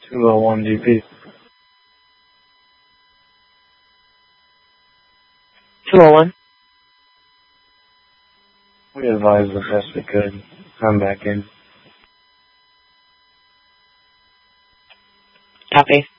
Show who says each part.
Speaker 1: 201 GP.
Speaker 2: 201.
Speaker 1: We advised the best we could. I'm back in.
Speaker 2: Copy.